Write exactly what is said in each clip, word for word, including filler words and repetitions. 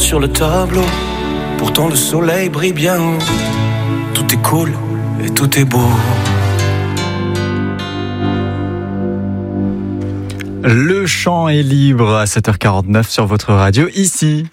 sur le tableau. Pourtant le soleil brille bien haut. Tout est cool et tout est beau. Le chant est libre à sept heures quarante-neuf sur votre radio ici.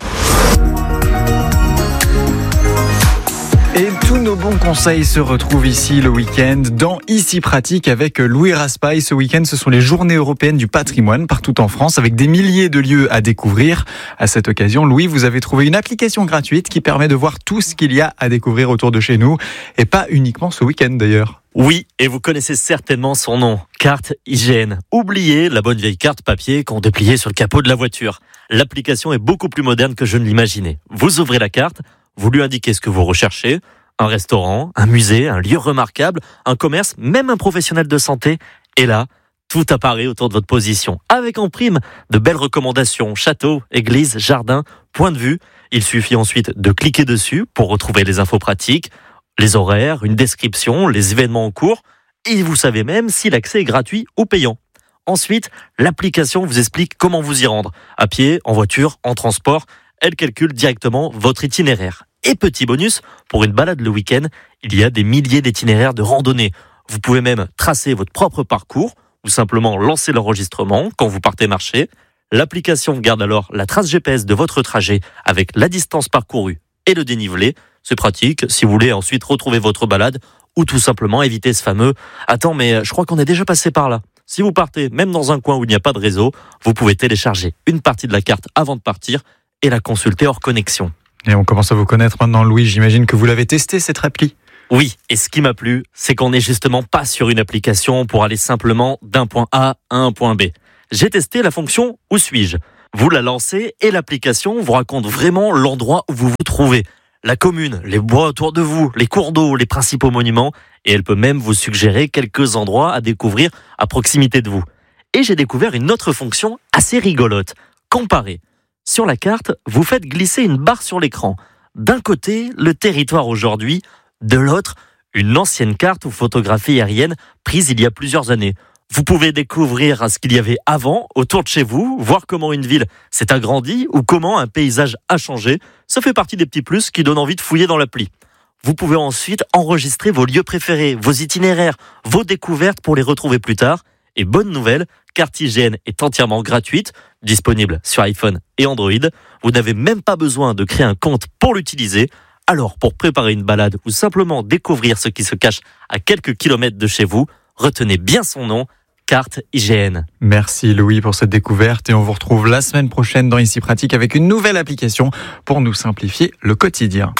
Et tous nos bons conseils se retrouvent ici le week-end dans Ici Pratique avec Louis Raspail. Ce week-end, ce sont les journées européennes du patrimoine partout en France avec des milliers de lieux à découvrir. À cette occasion, Louis, vous avez trouvé une application gratuite qui permet de voir tout ce qu'il y a à découvrir autour de chez nous et pas uniquement ce week-end d'ailleurs. Oui, et vous connaissez certainement son nom, Carte I G N. Oubliez la bonne vieille carte papier qu'on dépliait sur le capot de la voiture. L'application est beaucoup plus moderne que je ne l'imaginais. Vous ouvrez la carte, vous lui indiquez ce que vous recherchez, un restaurant, un musée, un lieu remarquable, un commerce, même un professionnel de santé. Et là, tout apparaît autour de votre position. Avec en prime de belles recommandations, châteaux, églises, jardins, points de vue. Il suffit ensuite de cliquer dessus pour retrouver les infos pratiques, les horaires, une description, les événements en cours. Et vous savez même si l'accès est gratuit ou payant. Ensuite, l'application vous explique comment vous y rendre. À pied, en voiture, en transport. Elle calcule directement votre itinéraire. Et petit bonus, pour une balade le week-end, il y a des milliers d'itinéraires de randonnée. Vous pouvez même tracer votre propre parcours ou simplement lancer l'enregistrement quand vous partez marcher. L'application garde alors la trace G P S de votre trajet avec la distance parcourue et le dénivelé. C'est pratique si vous voulez ensuite retrouver votre balade ou tout simplement éviter ce fameux « Attends, mais je crois qu'on est déjà passé par là ». Si vous partez même dans un coin où il n'y a pas de réseau, vous pouvez télécharger une partie de la carte avant de partir et la consulter hors connexion. Et on commence à vous connaître maintenant, Louis. J'imagine que vous l'avez testé, cette appli. Oui, et ce qui m'a plu, c'est qu'on n'est justement pas sur une application pour aller simplement d'un point A à un point B. J'ai testé la fonction « Où suis-je ?» Vous la lancez et l'application vous raconte vraiment l'endroit où vous vous trouvez. La commune, les bois autour de vous, les cours d'eau, les principaux monuments. Et elle peut même vous suggérer quelques endroits à découvrir à proximité de vous. Et j'ai découvert une autre fonction assez rigolote. Comparer. Sur la carte, vous faites glisser une barre sur l'écran. D'un côté, le territoire aujourd'hui, de l'autre, une ancienne carte ou photographie aérienne prise il y a plusieurs années. Vous pouvez découvrir ce qu'il y avait avant, autour de chez vous, voir comment une ville s'est agrandie ou comment un paysage a changé. Ça fait partie des petits plus qui donnent envie de fouiller dans l'appli. Vous pouvez ensuite enregistrer vos lieux préférés, vos itinéraires, vos découvertes pour les retrouver plus tard. Et bonne nouvelle, Carte I G N est entièrement gratuite, disponible sur iPhone et Android. Vous n'avez même pas besoin de créer un compte pour l'utiliser. Alors, pour préparer une balade ou simplement découvrir ce qui se cache à quelques kilomètres de chez vous, retenez bien son nom, Carte I G N. Merci Louis pour cette découverte et on vous retrouve la semaine prochaine dans Ici Pratique avec une nouvelle application pour nous simplifier le quotidien.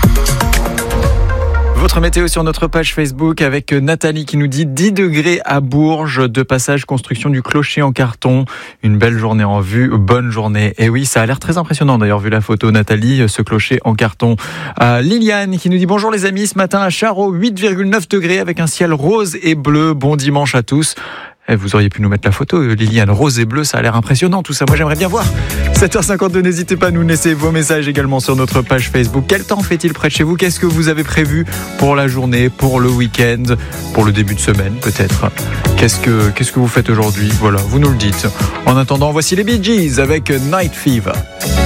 Votre météo sur notre page Facebook avec Nathalie qui nous dit dix degrés à Bourges, de passage construction du clocher en carton. Une belle journée en vue, bonne journée. Et oui, ça a l'air très impressionnant d'ailleurs vu la photo Nathalie, ce clocher en carton. Euh, Liliane qui nous dit bonjour les amis, ce matin à Charroux, huit virgule neuf degrés avec un ciel rose et bleu. Bon dimanche à tous. Et vous auriez pu nous mettre la photo, Liliane, rose et bleu, ça a l'air impressionnant tout ça. Moi j'aimerais bien voir. sept heures cinquante-deux, n'hésitez pas à nous laisser vos messages également sur notre page Facebook. Quel temps fait-il près de chez vous ? Qu'est-ce que vous avez prévu pour la journée, pour le week-end, pour le début de semaine peut-être ? Qu'est-ce que, qu'est-ce que vous faites aujourd'hui ? Voilà, vous nous le dites. En attendant, voici les Bee Gees avec Night Fever.